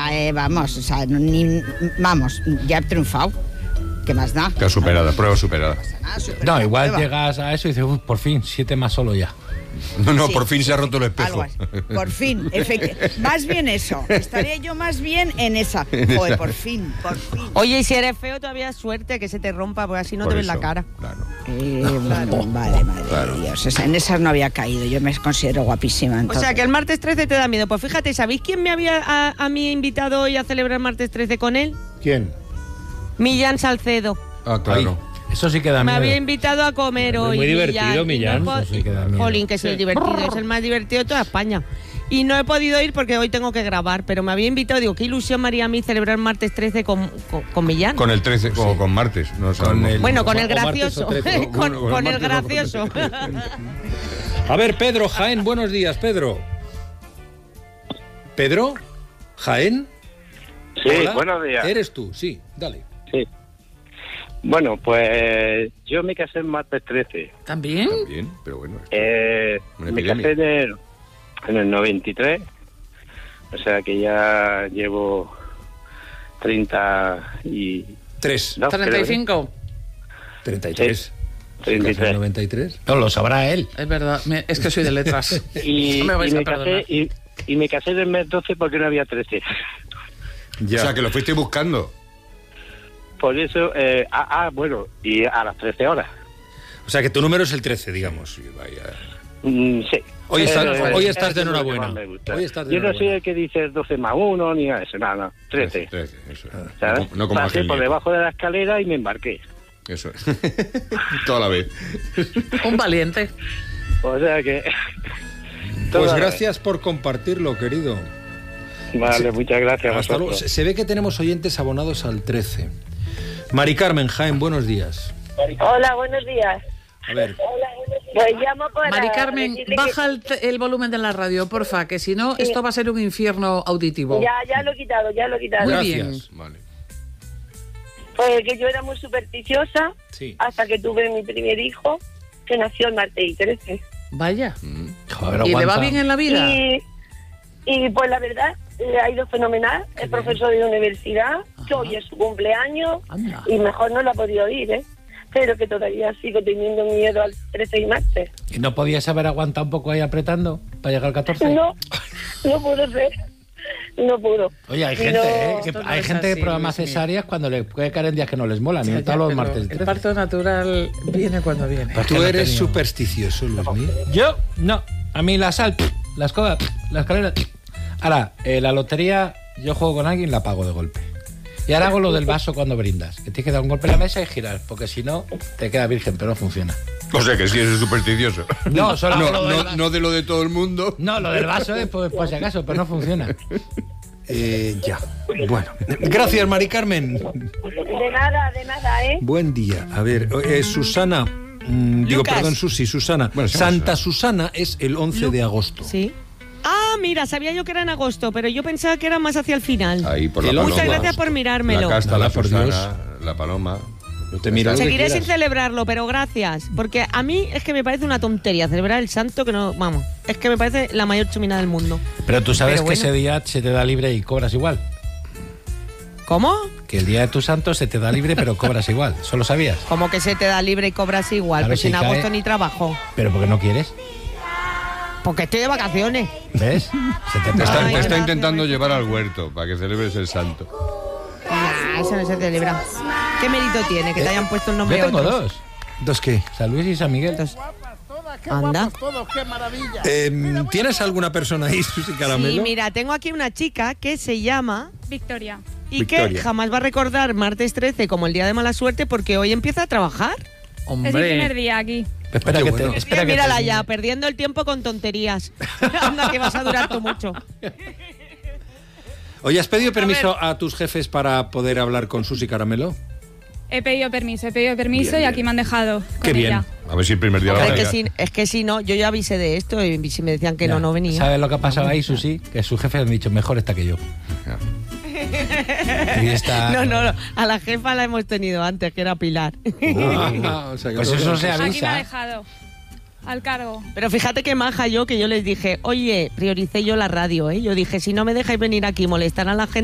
vamos, o sea, vamos, ya he triunfado. ¿Qué más da? Prueba superada. No, igual llegas a eso y dices, por fin, 7 más solo ya. No, sí, por fin se ha roto el espejo. Por fin, más bien eso. Estaría yo más bien en esa. Joder, por fin. Oye, y si eres feo todavía suerte que se te rompa, porque así no por te ves eso, la cara. Claro. Vale, madre de Dios. O sea, en esas no había caído. Yo me considero guapísima. Entonces. O sea, que el martes 13 te da miedo. Pues fíjate, ¿sabéis quién me había a mí invitado hoy a celebrar el martes 13 con él? ¿Quién? Millán Salcedo. Ah, claro. Ay, eso sí que da miedo. Me había invitado a comer hoy. Muy divertido, Millán. No Eso sí que da miedo. Jolín, que es el divertido. Es el más divertido de toda España. Y no he podido ir porque hoy tengo que grabar, pero me había invitado, digo, qué ilusión me haría a mí celebrar martes 13 con Millán. Con el 13 o con martes, no sabemos. Con el gracioso. Con el gracioso. A ver, Pedro, Jaén, buenos días, Pedro. ¿Pedro? ¿Jaén? Sí, Hola. Buenos días. ¿Eres tú? Sí, dale. Sí. Bueno, pues yo me casé el martes 13. ¿También? También, pero bueno. Me casé en el 93, o sea que ya llevo 33. No, 35. 33. Sí, 33. 93. No, lo sabrá él. Es verdad, es que soy de letras. Y, No me vais y a me perdonar. casé, y me casé en el mes 12 porque no había 13. Ya. O sea, que lo fuiste buscando. Por eso, bueno, y a las 13 horas. O sea, que tu número es el 13, digamos. Sí, vaya. Sí. Hoy Es estás de el número que enhorabuena. más me gusta. Hoy estás de Yo no soy enhorabuena. el que dice 12 más 1 ni nada de eso, nada, 13. 13, eso. ¿Sabes? No como Pasé aquel por día. debajo de la escalera y me embarqué. Eso es. Toda la vez. Un valiente. O sea que... Pues toda la gracias por compartirlo, querido. vez. Vale, muchas gracias a Hasta luego. vosotros. Se ve que tenemos oyentes abonados al 13. Mari Carmen, Jaén, buenos días. Hola, buenos días. A ver, Pues llamo para... Mari Carmen, decirle baja el volumen de la radio, porfa, que si no, esto va a ser un infierno auditivo. Ya lo he quitado, Muy gracias. bien. Vale. Pues que yo era muy supersticiosa Sí. hasta que tuve mi primer hijo, que nació el martes 13. Vaya. Joder, ¿Y le va aguanta. bien en la vida? Y pues la verdad, le ha ido fenomenal. Es profesor de universidad, que hoy es su cumpleaños, Anda. y mejor no lo ha podido ir, ¿eh? Pero que todavía sigo teniendo miedo al 13 y martes. ¿Y no podías haber aguantado un poco ahí apretando para llegar al 14? No pudo ser. No pudo. Oye, hay No, gente, que esto no hay es gente de así, programas Luis mío. cesáreas cuando le puede caer en días que no les molan, Ya, ni tal los pero martes el 13. parto natural viene cuando viene. Pues Tú que no eres tenía. supersticioso, Luismi. Yo, no. A mí la sal, la escoba, la escalera. Ahora, la lotería, yo juego con alguien y la pago de golpe. Y ahora hago lo del vaso cuando brindas. Que tienes que dar un golpe en la mesa y girar, porque si no, te queda virgen, pero no funciona. O sea, que sí eres supersticioso. No, solo no, lo del no, vaso. no de lo de todo el mundo. No, lo del vaso es por si acaso, pero no funciona. Ya. Bueno. Gracias, Mari Carmen. De nada, ¿eh? Buen día. A ver, Susana. Digo, Lucas. perdón, Susana. Bueno, sí, Santa Susana es el 11 de agosto. Sí. Ah, mira, sabía yo que era en agosto, pero yo pensaba que era más hacia el final. Ahí por la El paloma. Muchas gracias por mirármelo. La casta, Nada, la por Susana, la paloma. No te miro lo que Seguiré sin quieras. celebrarlo, pero gracias. Porque a mí es que me parece una tontería celebrar el santo que no... Vamos, es que me parece la mayor chumina del mundo. Pero tú sabes Pero que bueno. ese día se te da libre y cobras igual. ¿Cómo? Que el día de tu santo se te da libre, pero cobras igual. ¿Solo sabías? Como que se te da libre y cobras igual. Claro, Pues si en agosto cae- ni trabajo. Pero porque no quieres. Porque estoy de vacaciones. ¿Ves? Se te Te está, Ay, te está gracias, intentando Roberto. llevar al huerto para que celebres el santo. Nah, eso no se celebra. ¿Qué mérito tiene que te hayan puesto el nombre Yo tengo otros? dos. ¿Dos qué? San Luis y San Miguel. Anda. ¿Tienes alguna persona ahí, Susi Caramelo? Sí, mira, tengo aquí una chica que se llama Victoria. y Victoria. que jamás va a recordar martes 13 como el día de mala suerte porque hoy empieza a trabajar. Es mi primer Hombre, día aquí. Espera Qué que bueno. te, espera que Mírala te- ya, perdiendo el tiempo con tonterías. Anda, que vas a durar tú mucho. Oye, ¿has pedido permiso a tus jefes para poder hablar con Susi Caramelo? He pedido permiso Bien, y bien. aquí me han dejado con Qué bien. ella. A ver si el primer día lo Es que, traiga. es que si no, yo ya avisé de esto y si me decían que Ya. no venía. ¿Sabes lo que ha pasado ahí, Susi? Que sus jefes han dicho, mejor está que yo. Y está... No, a la jefa la hemos tenido antes, que era Pilar. O sea, que Pues los eso dos- se Aquí me ha avisa. dejado. Al cargo. Pero fíjate que maja yo, que yo les dije, oye, prioricé yo la radio, ¿eh? Yo dije, si no me dejáis venir aquí y molestar a la gente,